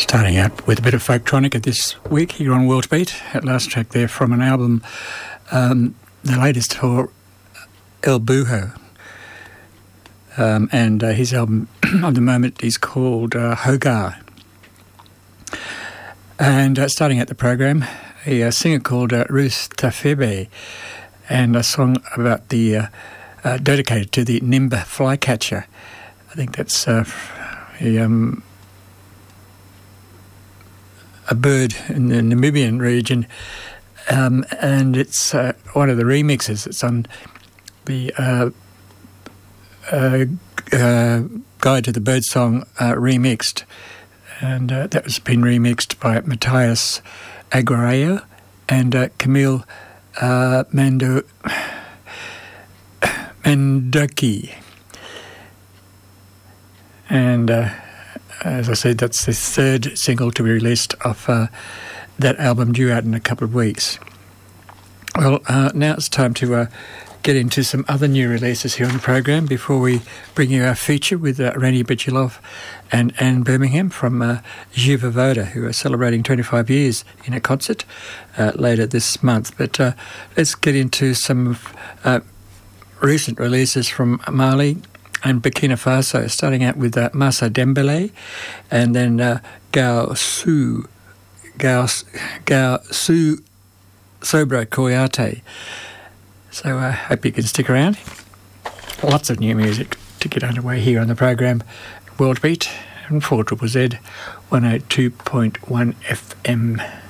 Starting out with a bit of folktronica this week here on World Beat. That last track there from an album, the latest for El Buho. And his album at the moment is called Hogar. And starting out the program, a singer called Ruth Tafebe, and a song about the dedicated to the Nimba flycatcher. I think that's a bird in the Namibian region, and it's one of the remixes. It's on the Guide to the Birdsong remixed, and that has been remixed by Matthias Aguirre and Camille Manduki. And as I said, that's the third single to be released off that album, due out in a couple of weeks. Well, now it's time to get into some other new releases here on the program before we bring you our feature with Randy Bichilov and Anne Birmingham from Živa Voda, who are celebrating 25 years in a concert later this month. But let's get into some recent releases from Mali and Burkina Faso, starting out with Massa Dembele, and then Gao Su Sobra Koyate. So I hope you can stick around. Lots of new music to get underway here on the program, World Beat, and 4ZZZ 102.1 FM.